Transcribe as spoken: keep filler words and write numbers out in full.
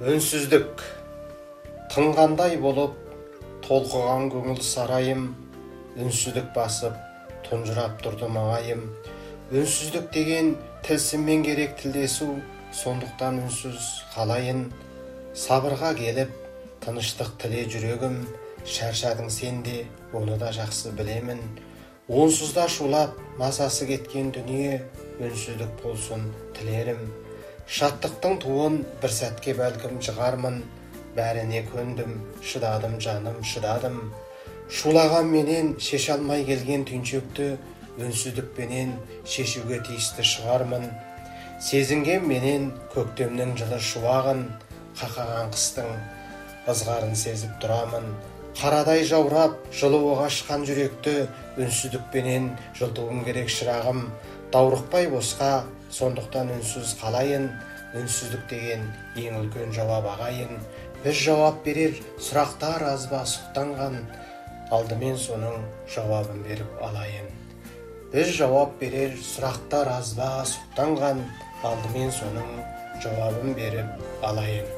Үнсіздік тыңғандай болып толқыған көңіл сарайым, үнсіздік басып тұнжырап тұрды маңайым. Үнсіздік деген тілсіммен керек тілдесу, сондықтан үнсіз қалайын. Сабырға келіп тыныштық тіле жүрегім, шаршадың сен де, оны да жақсы білемін. Онсызда шулап мазасы кеткен дүние, үнсіздік болсын тілерім. Шаттықтың туын бір сәтке бәлкім жығармын, бәріне көндім, шыдадым жаным, шыдадым. Шулаған менен шеше алмай келген түйіншекті, үнсіздікпенен шешуге тиісті шығармын. Сезінген менен көктемнің жылы шуағын, қақаған қыстың ызғарын сезіп тұрамын. Қарадай жаурап, жылуы қашқан жүректі, үнсіздікпенен жылытуым керек шырағым. Даурықпай босқа, сондықтан үнсіз қалайын. Үнсіздік деген ең үлкен жауап ағайын. Бір жауап берер сұрақтар аз ба сұқтанған, алдымен соның жауабын беріп алайын. Бір жауап берер сұрақтар аз ба сұқтанған, алдымен соның жауабын беріп алайын.